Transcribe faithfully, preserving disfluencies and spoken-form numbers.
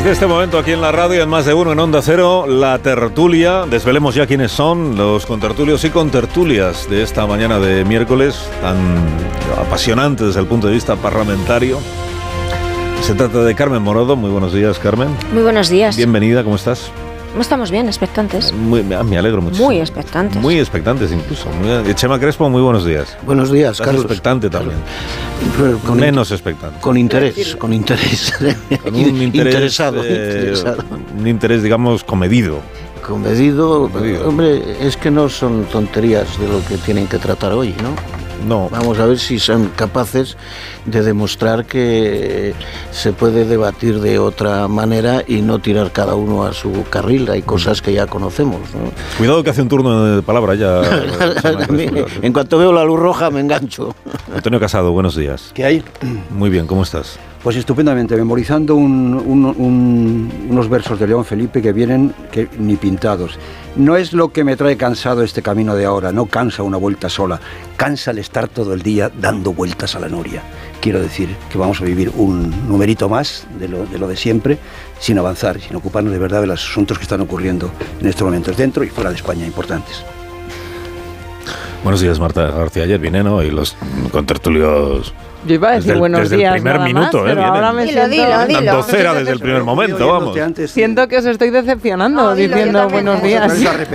Desde este momento aquí en la radio, en Más de Uno, en Onda Cero, la tertulia. Desvelemos ya quiénes son los contertulios y contertulias de esta mañana de miércoles, tan apasionante desde el punto de vista parlamentario. Se trata de Carmen Morodo. Muy buenos días, Carmen. Muy buenos días. Bienvenida, ¿cómo estás? Estamos bien, expectantes. Muy, me alegro mucho. Muy expectantes. Muy expectantes incluso. Muy, Chema Crespo, muy buenos días. Buenos días, Estás Carlos. expectante también. Carlos. Con Menos in- expectante. Con interés, con interés. Con un interés, interesado, eh, interesado. Un interés, digamos, comedido. Comedido. Comedido. Hombre, es que no son tonterías de lo que tienen que tratar hoy, ¿no? No. Vamos a ver si son capaces de demostrar que se puede debatir de otra manera y no tirar cada uno a su carril. Hay cosas que ya conocemos, ¿no? Cuidado que hace un turno de palabra ya. A mí, en cuanto veo la luz roja me engancho. Antonio Casado, buenos días. ¿Qué hay? Muy bien, ¿cómo estás? Pues estupendamente, memorizando un, un, un, unos versos de León Felipe que vienen que ni pintados. No es lo que me trae cansado este camino de ahora, no cansa una vuelta sola, cansa el estar todo el día dando vueltas a la noria. Quiero decir que vamos a vivir un numerito más de lo de, lo de siempre, sin avanzar, sin ocuparnos de verdad de los asuntos que están ocurriendo en estos momentos dentro y fuera de España, importantes. Buenos días, Marta García. Ayer vine, ¿no? Y los contertulios. Yo iba a decir desde el, buenos desde días el primer nada minuto, más, ¿eh? pero ahora me Dilo, siento, dilo, dilo. Dando cera desde el primer momento, vamos. Antes, siento que os estoy decepcionando No, dilo, yo diciendo también. buenos Vamos a días. otra vez a